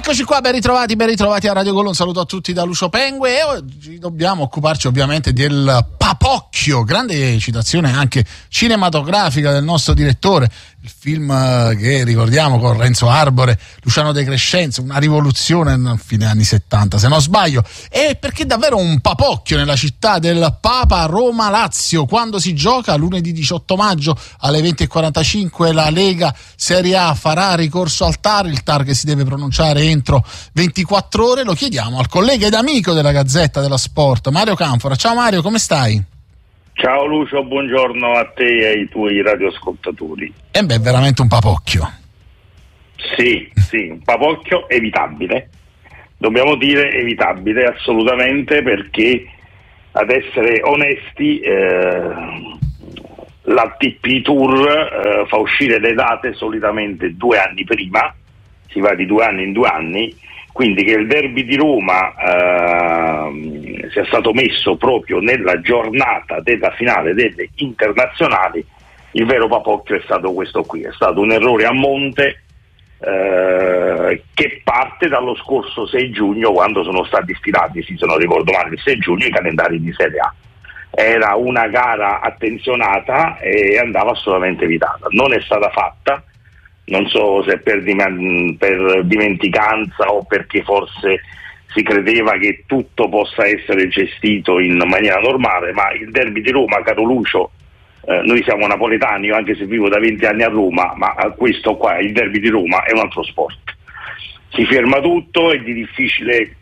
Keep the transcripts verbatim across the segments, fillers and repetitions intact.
Eccoci qua, ben ritrovati, ben ritrovati a Radio Gol. Un saluto a tutti da Lucio Pengue e oggi dobbiamo occuparci ovviamente del Papocchio, grande citazione anche cinematografica del nostro direttore, il film che ricordiamo con Renzo Arbore, Luciano De Crescenzo, una rivoluzione a fine anni settanta se non sbaglio, e perché davvero un papocchio nella città del Papa, Roma-Lazio, quando si gioca lunedì diciotto maggio alle venti e quarantacinque. La Lega Serie A farà ricorso al T A R, il T A R che si deve pronunciare entro ventiquattro ore. Lo chiediamo al collega ed amico della Gazzetta dello Sport, Mario Canfora. Ciao Mario, come stai? Ciao Lucio, buongiorno a te e ai tuoi radioascoltatori. E beh, veramente un papocchio. Sì, sì, un papocchio evitabile. Dobbiamo dire evitabile assolutamente, perché ad essere onesti eh, l'A T P Tour eh, fa uscire le date solitamente due anni prima, si va di due anni in due anni, quindi che il derby di Roma eh, sia stato messo proprio nella giornata della finale delle internazionali, il vero papocchio è stato questo qui, è stato un errore a monte eh, che parte dallo scorso sei giugno, quando sono stati stilati, sì, se non ricordo male, il sei giugno i calendari di Serie A. Era una gara attenzionata e andava assolutamente evitata, non è stata fatta. Non so se per, dim- per dimenticanza o perché forse si credeva che tutto possa essere gestito in maniera normale, ma il derby di Roma, caro Lucio, eh, noi siamo napoletani, io anche se vivo da venti anni a Roma, ma questo qua, il derby di Roma, è un altro sport. Si ferma tutto, è di difficile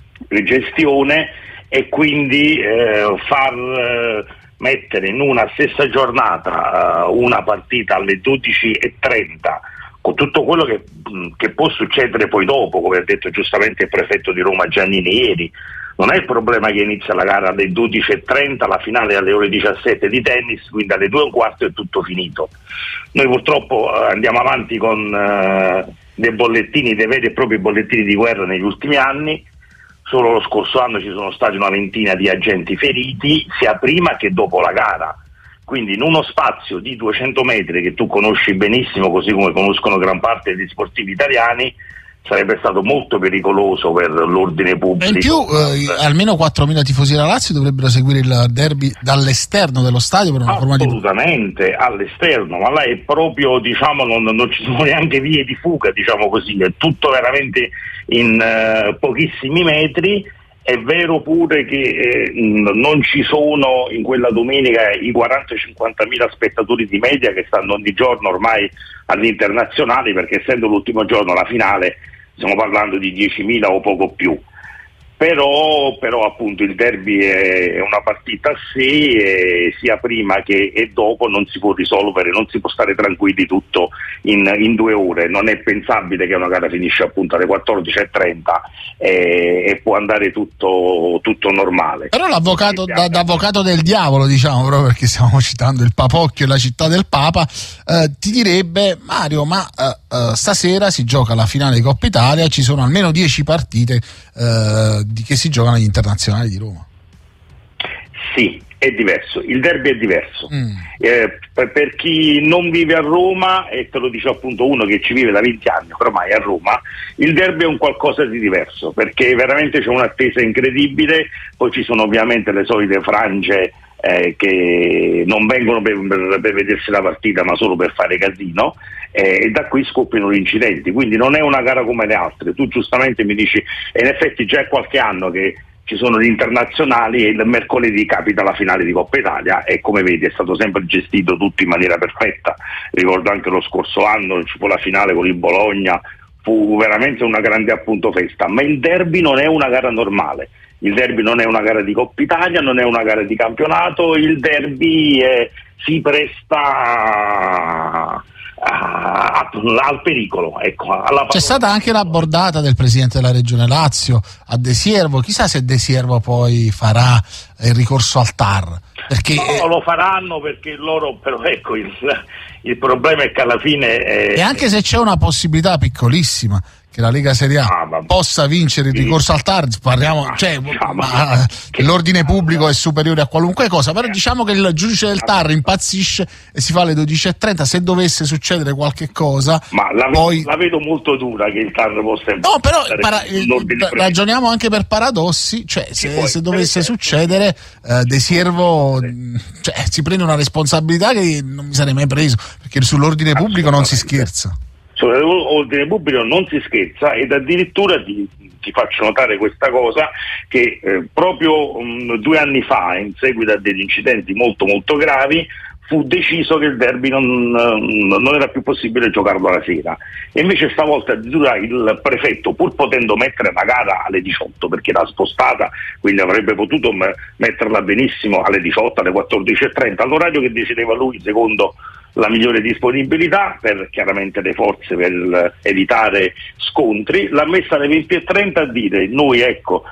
gestione e quindi eh, far... Eh, mettere in una stessa giornata uh, una partita alle dodici e trenta con tutto quello che, che può succedere poi dopo, come ha detto giustamente il prefetto di Roma Giannini ieri. Non è il problema che inizia la gara alle dodici e trenta, la finale alle ore diciassette di tennis, quindi alle due e un quarto è tutto finito. Noi purtroppo uh, andiamo avanti con uh, dei bollettini, dei veri e propri bollettini di guerra negli ultimi anni. Solo lo scorso anno ci sono stati una ventina di agenti feriti, sia prima che dopo la gara. Quindi in uno spazio di duecento metri che tu conosci benissimo, così come conoscono gran parte degli sportivi italiani, sarebbe stato molto pericoloso per l'ordine pubblico. E in più eh, almeno quattromila tifosi della Lazio dovrebbero seguire il derby dall'esterno dello stadio per una forma di... Assolutamente, all'esterno, ma là è proprio, diciamo, non, non ci sono neanche vie di fuga, diciamo così, è tutto veramente in uh, pochissimi metri. È vero pure che eh, non ci sono in quella domenica i quaranta cinquantamila spettatori di media che stanno ogni giorno ormai agli internazionali, perché essendo l'ultimo giorno la finale stiamo parlando di diecimila o poco più. Però, però appunto il derby è una partita a sé, e sia prima che e dopo non si può risolvere, non si può stare tranquilli tutto in, in due ore. Non è pensabile che una gara finisce appunto alle quattordici e trenta e, e può andare tutto, tutto normale. Però l'avvocato da, da avvocato del diavolo, diciamo, proprio perché stiamo citando il Papocchio e la città del Papa, eh, ti direbbe: Mario, ma eh, eh, stasera si gioca la finale di Coppa Italia, ci sono almeno dieci partite eh, di che si giocano agli internazionali di Roma. Sì, è diverso, il derby è diverso. Mm. Eh, per, per chi non vive a Roma, e te lo dice appunto uno che ci vive da venti anni ormai a Roma, il derby è un qualcosa di diverso, perché veramente c'è un'attesa incredibile. Poi ci sono ovviamente le solite frange eh, che non vengono per, per, per vedersi la partita, ma solo per fare casino, eh, e da qui scoppiano gli incidenti. Quindi non è una gara come le altre. Tu giustamente mi dici, e in effetti già è qualche anno che ci sono gli internazionali e il mercoledì capita la finale di Coppa Italia, e come vedi è stato sempre gestito tutto in maniera perfetta. Ricordo anche lo scorso anno ci fu la finale con il Bologna, fu veramente una grande appunto festa. Ma il derby non è una gara normale, il derby non è una gara di Coppa Italia, non è una gara di campionato, il derby eh, si presta a, a, al pericolo, ecco, alla... C'è stata anche la bordata del presidente della regione Lazio a De Siervo. Chissà se De Siervo poi farà il ricorso al T A R, perché no, lo faranno, perché loro, però ecco, il, il problema è che alla fine è... e anche se c'è una possibilità piccolissima che la Lega Serie A ah, possa vincere il ricorso al T A R, parliamo, ah, cioè, diciamo, ma, che l'ordine pubblico è superiore a qualunque cosa, però diciamo che il giudice del T A R impazzisce e si fa alle dodici e trenta. Se dovesse succedere qualche cosa, ma la, poi... la vedo molto dura che il T A R possa no, però para- ragioniamo anche per paradossi, cioè se, poi, se dovesse succedere eh, De Siervo cioè, si prende una responsabilità che non mi sarei mai preso, perché sull'ordine pubblico non si scherza. Sull'ordine pubblico non si scherza, ed addirittura ti, ti faccio notare questa cosa, che eh, proprio um, due anni fa, in seguito a degli incidenti molto molto gravi, fu deciso che il derby non, non era più possibile giocarlo la sera, e invece stavolta addirittura il prefetto, pur potendo mettere la gara alle diciotto, perché l'ha spostata, quindi avrebbe potuto m- metterla benissimo alle diciotto, alle quattordici e trenta, all'orario che decideva lui secondo la migliore disponibilità per chiaramente le forze, per evitare scontri, l'ha messa alle venti e trenta a dire noi ecco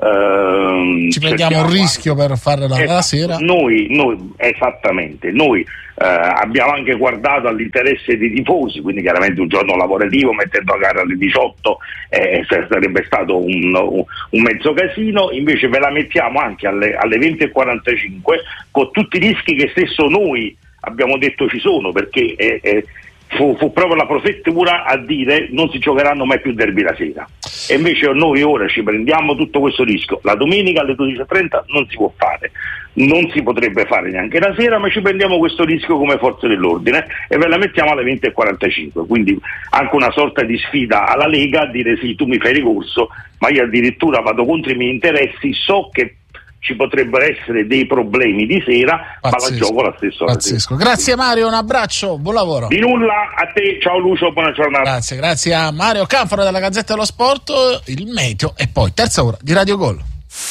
ehm, ci prendiamo un rischio per farla la, la sera. Noi, noi esattamente, noi eh, abbiamo anche guardato all'interesse dei tifosi, quindi chiaramente un giorno lavorativo mettendo a gara alle diciotto eh, sarebbe stato un, un mezzo casino, invece ve la mettiamo anche alle, alle venti e quarantacinque con tutti i rischi che stesso noi abbiamo detto ci sono, perché eh, eh, fu, fu proprio la prefettura a dire non si giocheranno mai più derby la sera, e invece noi ora ci prendiamo tutto questo rischio. La domenica alle dodici e trenta non si può fare, non si potrebbe fare neanche la sera, ma ci prendiamo questo rischio come forze dell'ordine e ve la mettiamo alle venti e quarantacinque, quindi anche una sorta di sfida alla Lega a dire sì, tu mi fai ricorso, ma io addirittura vado contro i miei interessi, so che ci potrebbero essere dei problemi di sera, pazzesco, ma la gioco la stessa. Pazzesco. Grazie Mario, un abbraccio, buon lavoro. Di nulla, a te, ciao Lucio, buona giornata. Grazie, grazie a Mario Canfora della Gazzetta dello Sport, il meteo e poi terza ora di Radio Gol.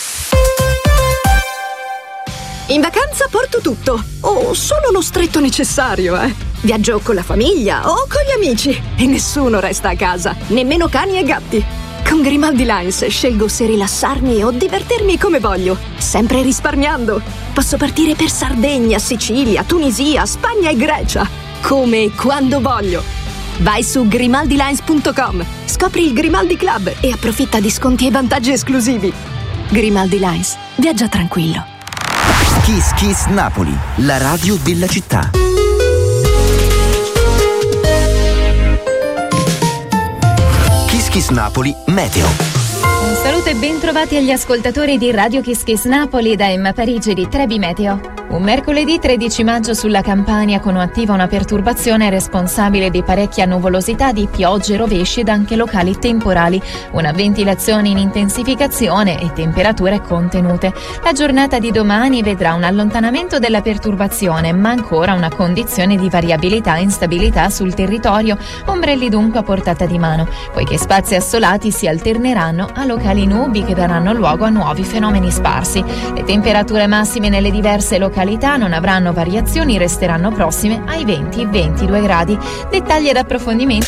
In vacanza porto tutto, o solo lo stretto necessario, eh. Viaggio con la famiglia o con gli amici e nessuno resta a casa, nemmeno cani e gatti. Con Grimaldi Lines scelgo se rilassarmi o divertirmi come voglio, sempre risparmiando. Posso partire per Sardegna, Sicilia, Tunisia, Spagna e Grecia, come e quando voglio. Vai su grimaldi lines punto com, scopri il Grimaldi Club e approfitta di sconti e vantaggi esclusivi. Grimaldi Lines, viaggia tranquillo. Kiss Kiss Napoli, la radio della città. Kiss Kiss Napoli Meteo. Un saluto e ben trovati agli ascoltatori di Radio Kiss Kiss Napoli da Emma Parigi di Trebi Meteo. Un mercoledì tredici maggio sulla Campania con attiva una perturbazione responsabile di parecchia nuvolosità, di piogge, rovesci ed anche locali temporali, una ventilazione in intensificazione e temperature contenute. La giornata di domani vedrà un allontanamento della perturbazione, ma ancora una condizione di variabilità e instabilità sul territorio, ombrelli dunque a portata di mano, poiché spazi assolati si alterneranno a locali nubi che daranno luogo a nuovi fenomeni sparsi. Le temperature massime nelle diverse località non avranno variazioni, resteranno prossime ai venti ventidue gradi. Dettagli ed approfondimenti.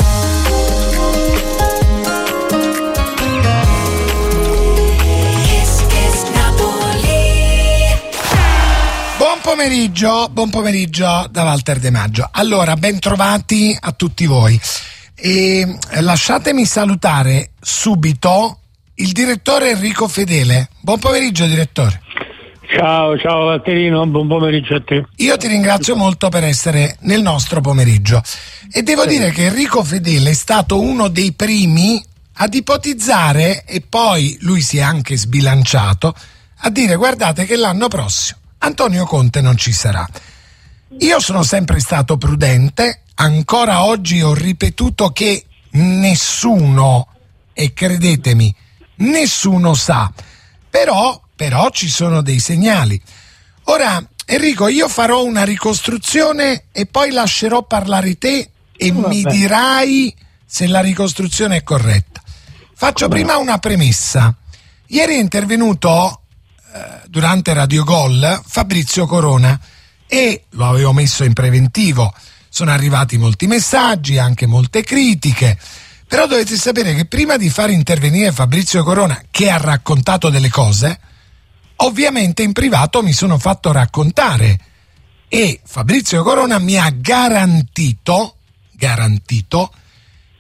Buon pomeriggio, buon pomeriggio da Walter De Maggio. Allora, ben trovati a tutti voi. E lasciatemi salutare subito il direttore Enrico Fedele. Buon pomeriggio, direttore. Ciao, ciao Valterino, buon pomeriggio a te. Io ti ringrazio molto per essere nel nostro pomeriggio e devo sì. dire che Enrico Fedele è stato uno dei primi ad ipotizzare, e poi lui si è anche sbilanciato, a dire guardate che l'anno prossimo Antonio Conte non ci sarà. Io sono sempre stato prudente, ancora oggi ho ripetuto che nessuno, e credetemi, nessuno sa, però Però ci sono dei segnali. Ora, Enrico, io farò una ricostruzione e poi lascerò parlare te e Vabbè. mi dirai se la ricostruzione è corretta. Faccio Vabbè. prima una premessa. Ieri è intervenuto eh, durante Radio Gol Fabrizio Corona e lo avevo messo in preventivo. Sono arrivati molti messaggi, anche molte critiche. Però dovete sapere che prima di far intervenire Fabrizio Corona, che ha raccontato delle cose, ovviamente in privato mi sono fatto raccontare e Fabrizio Corona mi ha garantito garantito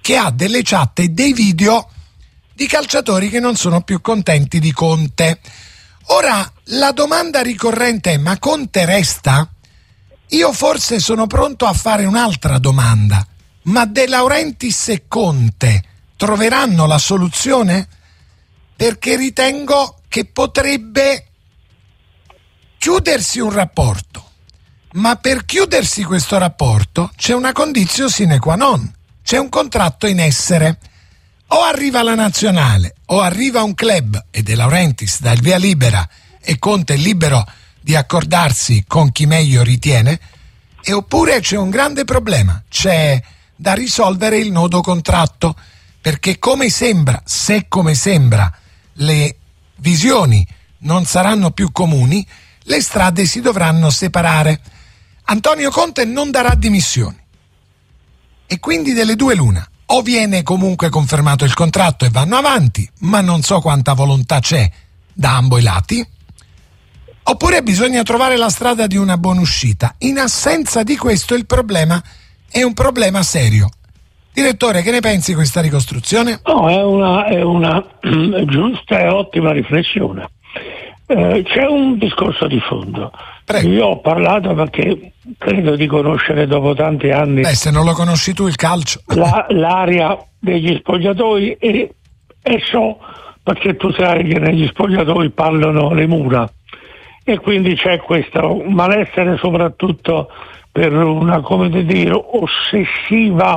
che ha delle chat e dei video di calciatori che non sono più contenti di Conte. Ora, la domanda ricorrente è: ma Conte resta? Io forse sono pronto a fare un'altra domanda: ma De Laurentiis e Conte troveranno la soluzione? Perché ritengo che potrebbe chiudersi un rapporto, ma per chiudersi questo rapporto c'è una condizione sine qua non, c'è un contratto in essere. O arriva la nazionale o arriva un club e De Laurentiis dà il via libera e Conte è libero di accordarsi con chi meglio ritiene, e oppure c'è un grande problema, c'è da risolvere il nodo contratto, perché come sembra, se come sembra le visioni non saranno più comuni, le strade si dovranno separare. Antonio Conte non darà dimissioni e quindi delle due l'una: o viene comunque confermato il contratto e vanno avanti, ma non so quanta volontà c'è da ambo i lati, oppure bisogna trovare la strada di una buona uscita. In assenza di questo il problema è un problema serio. Direttore, che ne pensi di questa ricostruzione? No, è una, è una giusta e ottima riflessione. Eh, c'è un discorso di fondo. Prego. Io ho parlato perché credo di conoscere dopo tanti anni. Beh, se non lo conosci tu il calcio. La, l'area degli spogliatoi e, e so, perché tu sai che negli spogliatoi parlano le mura, e quindi c'è questo malessere soprattutto per una, come dire, ossessiva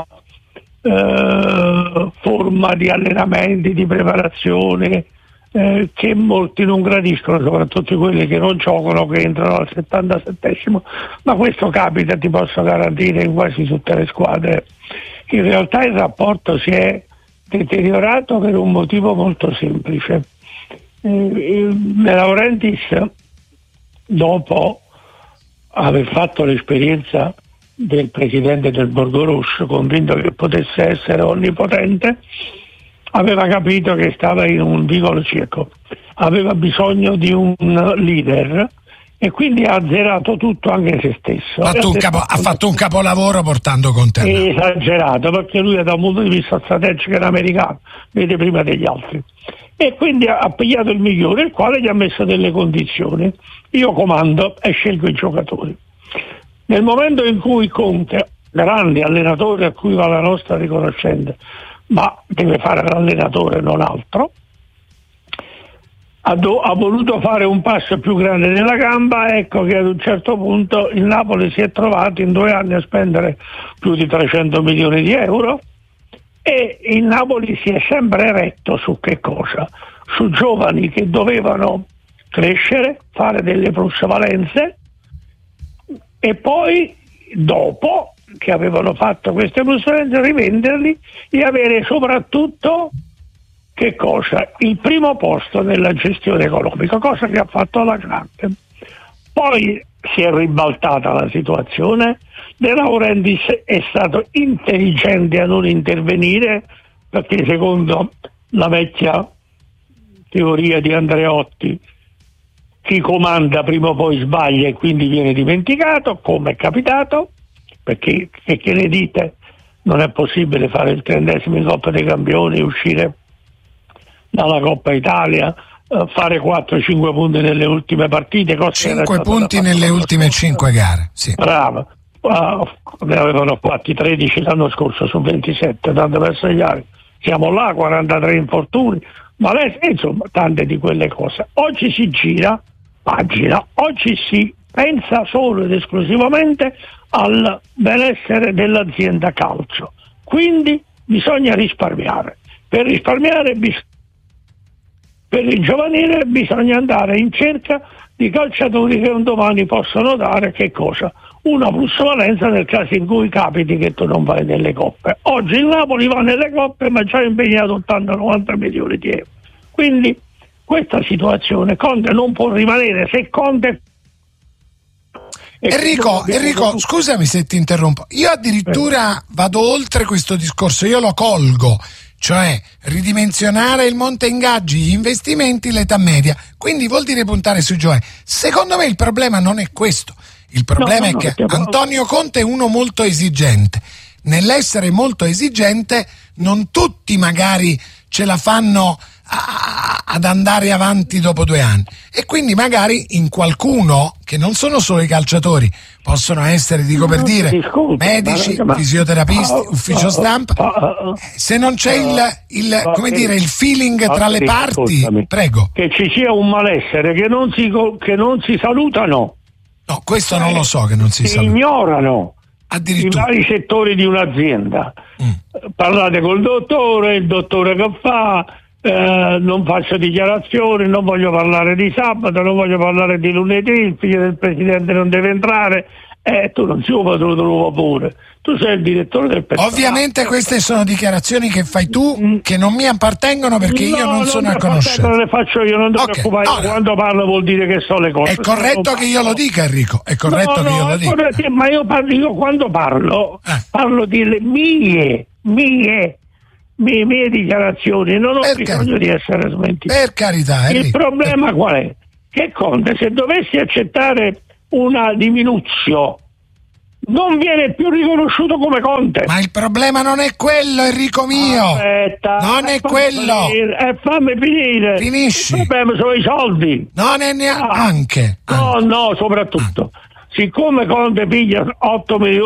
eh, forma di allenamenti, di preparazione, Eh, che molti non gradiscono, soprattutto quelli che non giocano, che entrano al settantasettesimo, ma questo capita, ti posso garantire, in quasi tutte le squadre. In realtà il rapporto si è deteriorato per un motivo molto semplice. eh, De Laurentiis, dopo aver fatto l'esperienza del presidente del Borgorosso, convinto che potesse essere onnipotente, aveva capito che stava in un vicolo cieco, aveva bisogno di un leader e quindi ha azzerato tutto, anche se stesso. Fatto un capo, ha fatto un capolavoro portando Conte. Esagerato, perché lui da un punto di vista strategico era americano, vede prima degli altri. E quindi ha pigliato il migliore, il quale gli ha messo delle condizioni. Io comando e scelgo i giocatori. Nel momento in cui Conte, grande allenatore a cui va la nostra riconoscenza, ma deve fare l'allenatore, non altro, ha, do, ha voluto fare un passo più grande nella gamba. Ecco che ad un certo punto il Napoli si è trovato in due anni a spendere più di trecento milioni di euro, e il Napoli si è sempre retto su che cosa? Su giovani che dovevano crescere, fare delle plusvalenze, e poi dopo che avevano fatto queste plusvalenze rivenderli e avere soprattutto che cosa? Il primo posto nella gestione economica, cosa che ha fatto la grande. Poi si è ribaltata la situazione. De Laurentiis è stato intelligente a non intervenire, perché secondo la vecchia teoria di Andreotti chi comanda prima o poi sbaglia e quindi viene dimenticato, come è capitato. Perché, che, che ne dite, non è possibile fare il trentesimo in Coppa dei Campioni, uscire dalla Coppa Italia, uh, fare quattro cinque punti nelle ultime partite. cinque punti nelle ultime cinque gare, sì. Bravo. Uh, ne avevano fatti tredici l'anno scorso su ventisette, tanto per segnare. Siamo là, quarantatré infortuni, ma adesso, insomma, tante di quelle cose. Oggi si gira pagina, oggi si pensa solo ed esclusivamente al benessere dell'azienda calcio, quindi bisogna risparmiare. Per risparmiare bis- per il giovanile bisogna andare in cerca di calciatori che un domani possono dare che cosa? Una plusvalenza nel caso in cui capiti che tu non vai nelle coppe. Oggi il Napoli va nelle coppe ma già ha impegnato ottanta novanta milioni di euro, quindi questa situazione Conte non può rimanere. Se Conte Enrico, Enrico, scusami se ti interrompo. Io addirittura vado oltre questo discorso, io lo colgo, cioè ridimensionare il monte ingaggi, gli investimenti, l'età media. Quindi vuol dire puntare sui giovani. Secondo me il problema non è questo. Il problema no, no, è che no, Antonio Conte è uno molto esigente. Nell'essere molto esigente non tutti magari ce la fanno a, ad andare avanti dopo due anni, e quindi magari in qualcuno, che non sono solo i calciatori, possono essere, dico per dire, Disculpa, medici, ma- ma- fisioterapisti, oh, ufficio oh, stampa, oh, oh, se non c'è il, il oh, come eh, dire, il feeling tra le ascoltami, parti, ascoltami. prego. Che ci sia un malessere, che non si, co- che non si salutano, No, questo non lo so che non si si sa. ignorano i Addirittura. vari settori di un'azienda. Mm. Parlate col dottore, il dottore che fa, eh, non faccio dichiarazioni, non voglio parlare di sabato, non voglio parlare di lunedì, il figlio del presidente non deve entrare. Eh, tu non sei un padrone tuo pure, tu sei il direttore del personale. Ovviamente queste sono dichiarazioni che fai tu, che non mi appartengono, perché io No, non sono a le conoscenza. le faccio io, non ti Ok, preoccupare. no, no. Quando parlo vuol dire che so le cose. È corretto che io lo dica, Enrico, è corretto No, che io no, lo è dica. corretto, ma io parlo, io quando parlo, Eh. parlo di le mie, mie, mie, mie dichiarazioni, non ho Per bisogno carità. di essere smentito. Per carità, Il Enrico. problema qual è? Che Conte, se dovessi accettare una diminuzione, non viene più riconosciuto come Conte. Ma il problema non è quello, Enrico mio. Aspetta, Non è eh, fammi quello. finire, eh, fammi finire. Finisci. Il problema sono i soldi. Non è neanche. No, no, soprattutto. Siccome Conte piglia otto milioni